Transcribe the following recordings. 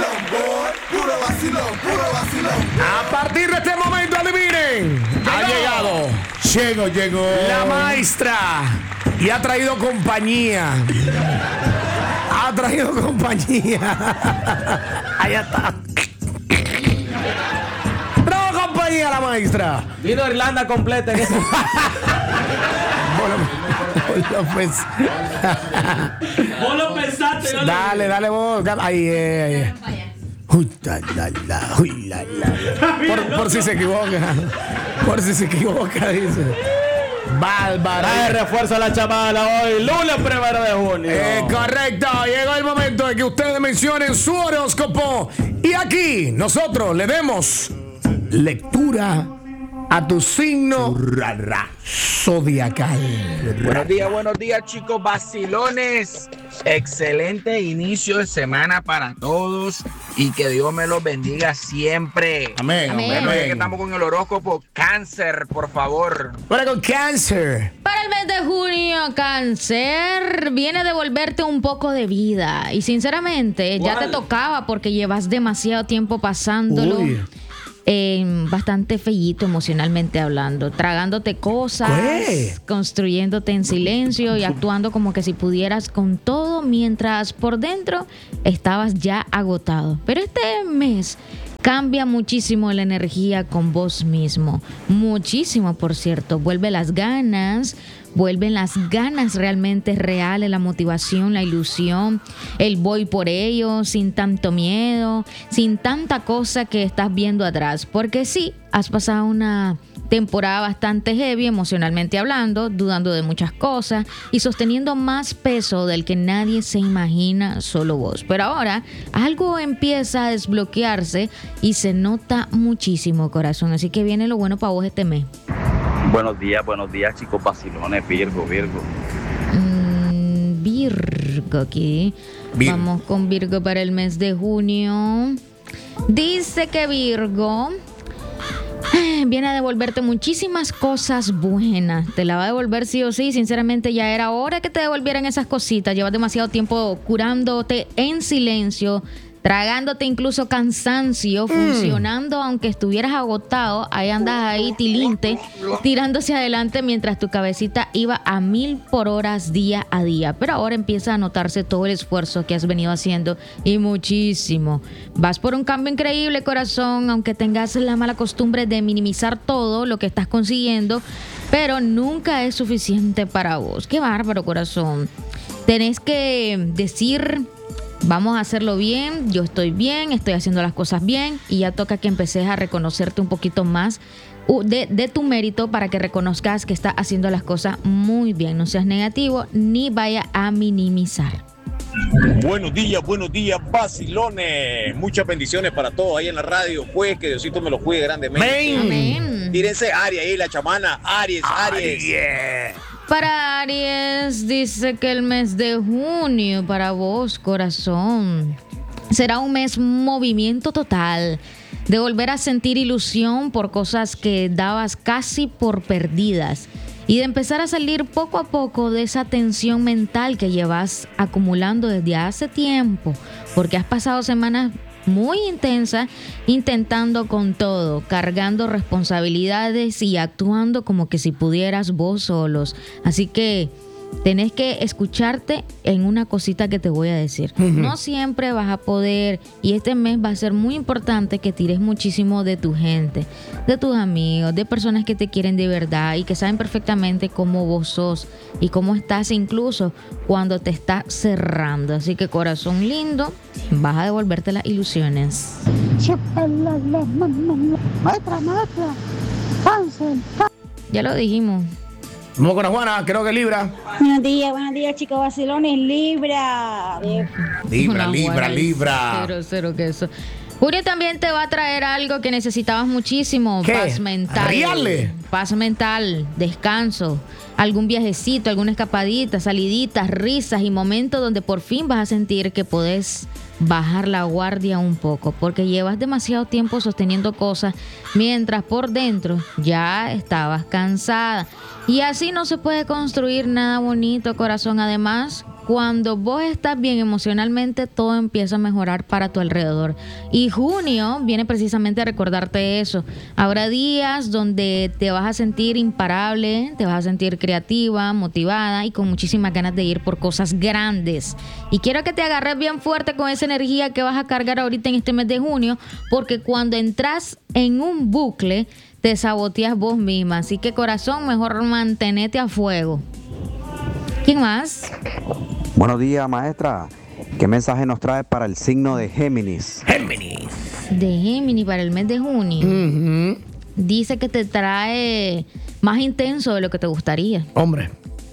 puro vacilón, puro vacilón. A partir de este momento, adivinen. Llegó la maestra y ha traído compañía. Allá está. ¡Bravo, compañía, la maestra! Vino Irlanda completa en ese. Vos lo pensaste. Dale vos. Ahí. Por si se equivoca, dice. Bárbara. Trae refuerzo a la chamala hoy, lunes 1 de junio. Correcto, llegó el momento de que ustedes mencionen su horóscopo. Y aquí nosotros le demos lectura a tu signo zodiacal. Buenos días, chicos vacilones. Excelente inicio de semana para todos y que Dios me los bendiga siempre. Amén. Bueno, ya que estamos con el horóscopo, Cáncer, por favor. Para con Cáncer. Para el mes de junio, Cáncer, viene a devolverte un poco de vida. Y sinceramente, ya te tocaba porque llevas demasiado tiempo pasándolo. Bastante feíto emocionalmente hablando, tragándote cosas, construyéndote en silencio y actuando como que si pudieras con todo, mientras por dentro estabas ya agotado. Pero este mes cambia muchísimo la energía con vos mismo, muchísimo, por cierto. Vuelven las ganas realmente reales, la motivación, la ilusión, el voy por ello, sin tanto miedo, sin tanta cosa que estás viendo atrás. Porque sí, has pasado una temporada bastante heavy emocionalmente hablando, dudando de muchas cosas y sosteniendo más peso del que nadie se imagina, solo vos. Pero ahora algo empieza a desbloquearse y se nota muchísimo, corazón. Así que viene lo bueno para vos este mes. Buenos días, chicos vacilones, Virgo. Virgo aquí. Vamos con Virgo para el mes de junio. Dice que Virgo viene a devolverte muchísimas cosas buenas. Te la va a devolver sí o sí. Sinceramente ya era hora que te devolvieran esas cositas. Llevas demasiado tiempo curándote en silencio, tragándote incluso cansancio, funcionando aunque estuvieras agotado. Ahí andas ahí tilinte, tirándose adelante mientras tu cabecita iba a 1000 por hora día a día. Pero ahora empieza a notarse todo el esfuerzo que has venido haciendo y muchísimo. Vas por un cambio increíble, corazón, aunque tengas la mala costumbre de minimizar todo lo que estás consiguiendo, pero nunca es suficiente para vos. Qué bárbaro, corazón. Tenés que decir: vamos a hacerlo bien, yo estoy bien, estoy haciendo las cosas bien, y ya toca que empeces a reconocerte un poquito más de tu mérito para que reconozcas que estás haciendo las cosas muy bien. No seas negativo ni vaya a minimizar. Buenos días, vacilones. Muchas bendiciones para todos ahí en la radio. Pues que Diosito me los cuide grandemente. Amén. Tírense Aries ahí, la chamana. Aries. Para Aries, dice que el mes de junio para vos, corazón, será un mes movimiento total, de volver a sentir ilusión por cosas que dabas casi por perdidas y de empezar a salir poco a poco de esa tensión mental que llevas acumulando desde hace tiempo, porque has pasado semanas muy intensa, intentando con todo, cargando responsabilidades y actuando como que si pudieras vos solos. Así que tenés que escucharte en una cosita que te voy a decir. No siempre vas a poder, y este mes va a ser muy importante que tires muchísimo de tu gente, de tus amigos, de personas que te quieren de verdad y que saben perfectamente cómo vos sos y cómo estás incluso cuando te estás cerrando. Así que, corazón lindo, vas a devolverte las ilusiones. Maestra, Cáncer. Ya lo dijimos. Vamos con la Juana, creo que Libra. Buenos días, chicos vacilones. Libra. Libra. Cero que eso. Julio también te va a traer algo que necesitabas muchísimo. ¿Qué? Paz mental. Ríale. Paz mental, descanso, algún viajecito, alguna escapadita, saliditas, risas y momentos donde por fin vas a sentir que podés bajar la guardia un poco, porque llevas demasiado tiempo sosteniendo cosas mientras por dentro ya estabas cansada. Y así no se puede construir nada bonito, corazón. Además, cuando vos estás bien emocionalmente, todo empieza a mejorar para tu alrededor. Y junio viene precisamente a recordarte eso. Habrá días donde te vas a sentir imparable, te vas a sentir creativa, motivada y con muchísimas ganas de ir por cosas grandes. Y quiero que te agarres bien fuerte con esa energía que vas a cargar ahorita en este mes de junio, porque cuando entras en un bucle, te saboteas vos misma. Así que, corazón, mejor mantenete a fuego. ¿Quién más? Buenos días, maestra. ¿Qué mensaje nos trae para el signo de Géminis? De Géminis para el mes de junio. Dice que te trae más intenso de lo que te gustaría. Hombre.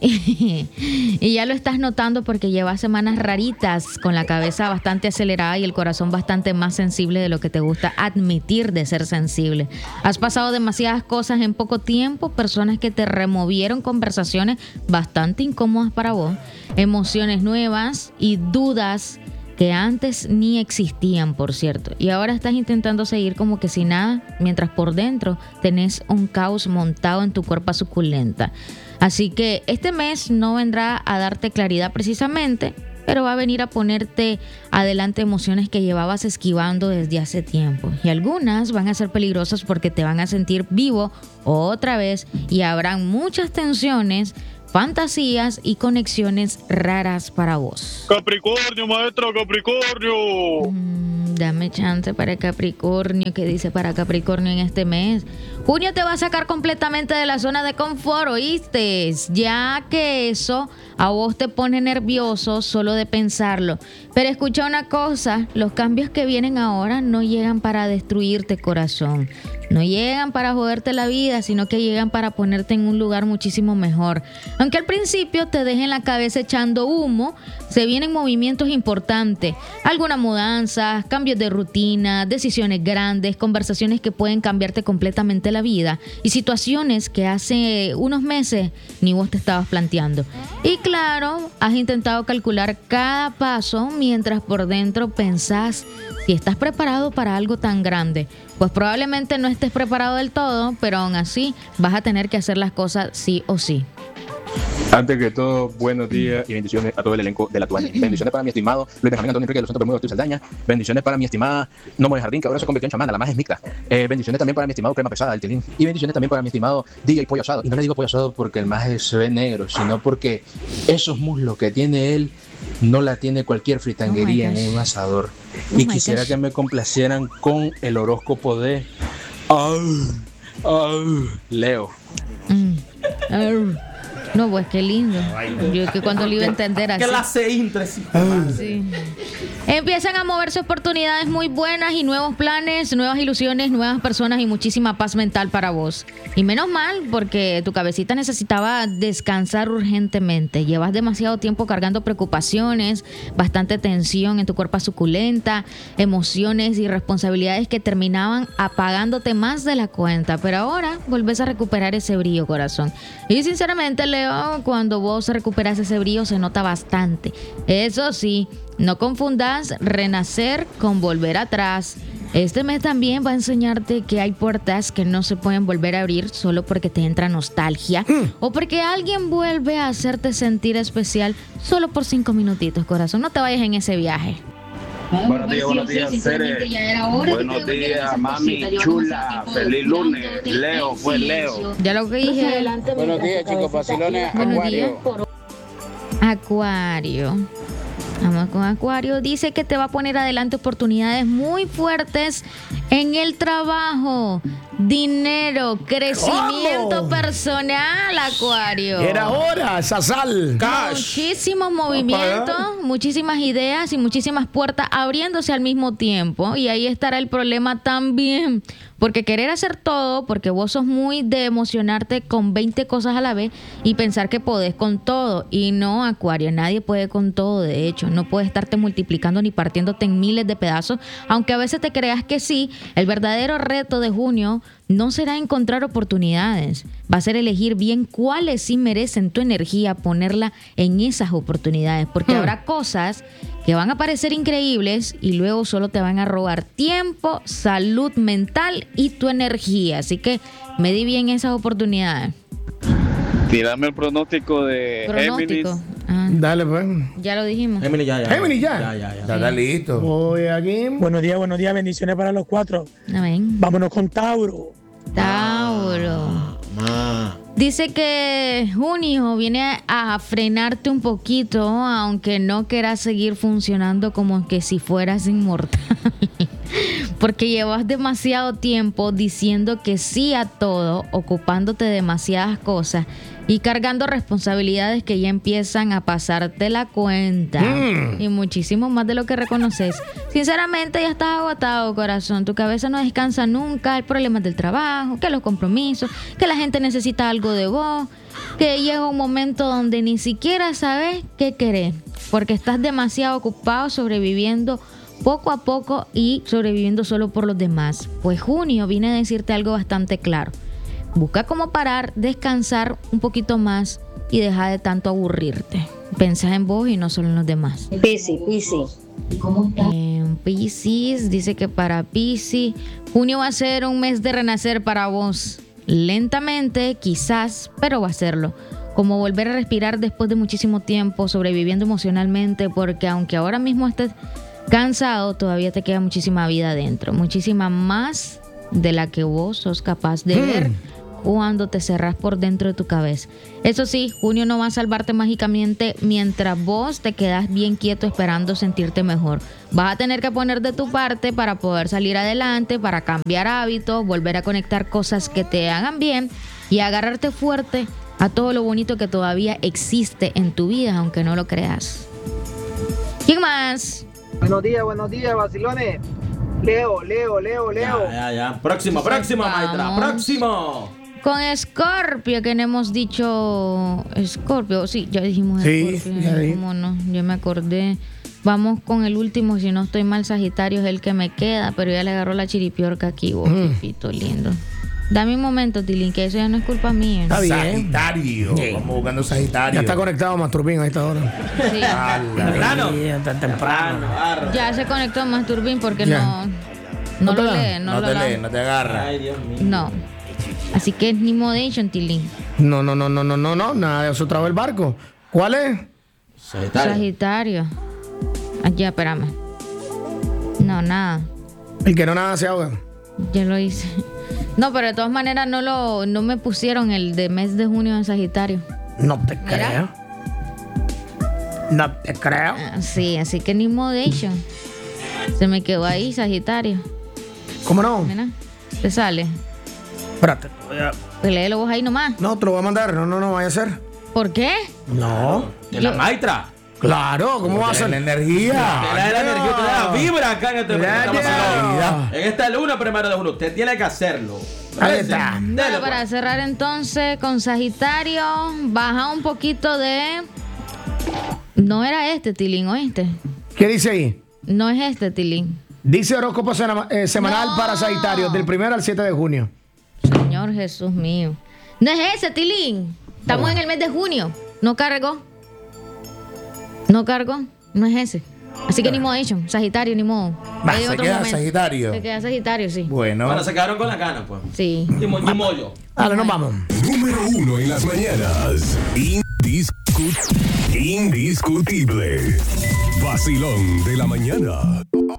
Y ya lo estás notando porque llevas semanas raritas con la cabeza bastante acelerada y el corazón bastante más sensible de lo que te gusta admitir de ser sensible. Has pasado demasiadas cosas en poco tiempo, personas que te removieron conversaciones bastante incómodas para vos, emociones nuevas y dudas que antes ni existían, por cierto. Y ahora estás intentando seguir como que sin nada, mientras por dentro tenés un caos montado en tu cuerpo suculenta. Así que este mes no vendrá a darte claridad precisamente, pero va a venir a ponerte adelante emociones que llevabas esquivando desde hace tiempo. Y algunas van a ser peligrosas porque te van a sentir vivo otra vez y habrán muchas tensiones, fantasías y conexiones raras para vos. Capricornio, maestra, Capricornio. Dame chance para Capricornio. ¿Qué dice para Capricornio en este mes? Junio te va a sacar completamente de la zona de confort, ¿oíste? Ya que eso a vos te pone nervioso solo de pensarlo. Pero escucha una cosa, los cambios que vienen ahora no llegan para destruirte, corazón. No llegan para joderte la vida, sino que llegan para ponerte en un lugar muchísimo mejor. Aunque al principio te dejen la cabeza echando humo, se vienen movimientos importantes. Algunas mudanzas, cambios de rutina, decisiones grandes, conversaciones que pueden cambiarte completamente la vida y situaciones que hace unos meses ni vos te estabas planteando. Y claro, has intentado calcular cada paso mientras por dentro pensás si estás preparado para algo tan grande. Pues probablemente no estés preparado del todo, pero aún así vas a tener que hacer las cosas sí o sí. Antes que todo, buenos días y bendiciones a todo el elenco de La Tuaña. Bendiciones para mi estimado Luis Benjamín Antonio Enrique de los Santos Bermúdez de Saldaña. Bendiciones para mi estimada Nomo de Jardín, que ahora se convirtió en chamana, la más es mixta. Bendiciones también para mi estimado Crema Pesada, el Tilín. Y bendiciones también para mi estimado DJ Pollo Asado. Y no le digo pollo asado porque el maje se ve negro, sino porque esos muslos que tiene él no la tiene cualquier fritanguería en un asador. Y quisiera que me complacieran con el horóscopo de Leo. No, pues qué lindo. Yo que cuando lo iba a entender así. Que la se intre. Sí. Empiezan a moverse oportunidades muy buenas y nuevos planes, nuevas ilusiones, nuevas personas y muchísima paz mental para vos. Y menos mal, porque tu cabecita necesitaba descansar urgentemente. Llevas demasiado tiempo cargando preocupaciones, bastante tensión en tu cuerpo suculenta, emociones y responsabilidades que terminaban apagándote más de la cuenta. Pero ahora volvés a recuperar ese brillo, corazón. Y sinceramente, Leo, cuando vos recuperas ese brillo se nota bastante. Eso sí, no confundas renacer con volver atrás. Este mes también va a enseñarte que hay puertas que no se pueden volver a abrir solo porque te entra nostalgia o porque alguien vuelve a hacerte sentir especial solo por 5 minutitos, corazón. No te vayas en ese viaje. Buenos días, Cere. Buenos días, mami chula. Feliz lunes. Leo, fue Leo. Ya lo que dije. Buenos días, chicos vacilones. Acuario. Acuario. Vamos con Acuario. Dice que te va a poner adelante oportunidades muy fuertes en el trabajo, dinero, crecimiento personal, Acuario. Era hora, Sazal. Cash. Muchísimos movimientos, muchísimas ideas y muchísimas puertas abriéndose al mismo tiempo. Y ahí estará el problema también. Porque querer hacer todo, porque vos sos muy de emocionarte con 20 cosas a la vez y pensar que podés con todo. Y no, Acuario, nadie puede con todo, de hecho. No puedes estarte multiplicando ni partiéndote en miles de pedazos. Aunque a veces te creas que sí, el verdadero reto de junio no será encontrar oportunidades. Va a ser elegir bien cuáles sí merecen tu energía, ponerla en esas oportunidades. Porque habrá cosas que van a parecer increíbles y luego solo te van a robar tiempo, salud mental y tu energía. Así que medí bien esas oportunidades. Tírame el pronóstico de Géminis. Dale, pues. Ya lo dijimos. Géminis ya. Géminis ya. Ya. Está listo. Voy aquí. Buenos días, bendiciones para los 4. Amén. Vámonos con Tauro. Tauro. Dice que junio viene a frenarte un poquito, aunque no quieras seguir funcionando como que si fueras inmortal. Porque llevas demasiado tiempo diciendo que sí a todo, ocupándote de demasiadas cosas y cargando responsabilidades que ya empiezan a pasarte la cuenta. Y muchísimo más de lo que reconoces. Sinceramente ya estás agotado, corazón. Tu cabeza no descansa nunca. El problema del trabajo, que los compromisos, que la gente necesita algo de vos, que llega un momento donde ni siquiera sabes qué querer, porque estás demasiado ocupado sobreviviendo poco a poco y sobreviviendo solo por los demás. Pues junio viene a decirte algo bastante claro. Busca cómo parar, descansar un poquito más y deja de tanto aburrirte. Pensá en vos y no solo en los demás. Piscis. ¿Cómo está? Piscis dice que para Piscis junio va a ser un mes de renacer para vos. Lentamente, quizás, pero va a serlo. Como volver a respirar después de muchísimo tiempo, sobreviviendo emocionalmente, porque aunque ahora mismo estés cansado, todavía te queda muchísima vida adentro, muchísima más de la que vos sos capaz de ver cuando te cerrás por dentro de tu cabeza. Eso sí, junio no va a salvarte mágicamente mientras vos te quedas bien quieto esperando sentirte mejor. Vas a tener que poner de tu parte para poder salir adelante, para cambiar hábitos, volver a conectar cosas que te hagan bien y agarrarte fuerte a todo lo bonito que todavía existe en tu vida, aunque no lo creas. ¿Quién más? Buenos días, vacilones. Leo. Ya. Próximo, maestra. Próximo. Con Escorpio, que no hemos dicho. Escorpio, sí, ya dijimos Escorpio. Sí, ¿Cómo no? Yo me acordé. Vamos con el último, si no estoy mal, Sagitario es el que me queda, pero ya le agarró la chiripiorca aquí, vos, pipito lindo. Dame un momento, Tilín, que eso ya no es culpa mía. Está bien. Sagitario. Sí. Vamos buscando Sagitario. Ya está conectado Masturbín a esta hora. Sí. Temprano. Temprano. Ya se conectó Masturbín porque Ya. no lo lee, No te agarra. Ay, Dios mío. No. Así que ni modation, Tilín. No, nada de eso traba el barco. ¿Cuál es? Sagitario. Aquí, espérame. No, nada. El que no nada se ahoga. Yo lo hice. No, pero de todas maneras no me pusieron el de mes de junio en Sagitario. No te Mira. creo. No te creo. Sí, así que ni modation. Se me quedó ahí, Sagitario. ¿Cómo no? Mira, te sale. Espérate. Pues léelo vos ahí nomás. No, te lo voy a mandar. No vaya a ser. ¿Por qué? No. De la maestra. Claro, ¿cómo va a ser? La energía. Te da la energía, te da la vibra acá en este Ya. En esta luna 1 de junio. Usted tiene que hacerlo. Ahí está. Bueno, para cerrar entonces con Sagitario, baja un poquito de... No era este, Tilín, ¿oíste? ¿Qué dice ahí? No es este, Tilín. Dice horóscopo semanal No. para Sagitario, del 1 al 7 de junio. Señor Jesús mío. No es ese, Tilín. Estamos en el mes de junio. No cargó. No es ese. Así que ni modation. Sagitario, ni modo. Va, Hay se otro queda momento. Sagitario. Se queda Sagitario, sí. Bueno, se quedaron con la gana, pues. Sí. Y mollo. Dale, nos vamos. Número 1 en las mañanas. Indiscutible. Vacilón de la mañana.